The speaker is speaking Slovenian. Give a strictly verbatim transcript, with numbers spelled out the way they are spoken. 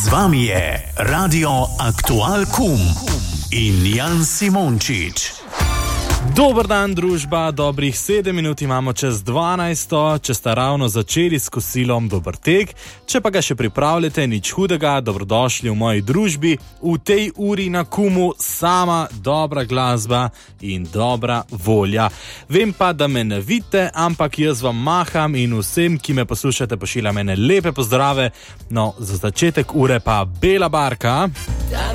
Z vami je Radio Aktual Kum in Jan Simončič. Dober dan, družba, dobrih sedem minut imamo čez dvanajsto, če sta ravno začeli s kosilom, dober tek, če pa ga še pripravljate, nič hudega, dobrodošli v moji družbi, v tej uri na Kumu sama dobra glasba in dobra volja. Vem pa, da me ne vidite, ampak jaz vam maham in vsem, ki me poslušate, pošiljam ene lepe pozdrave, no, za začetek ure pa Bela barka.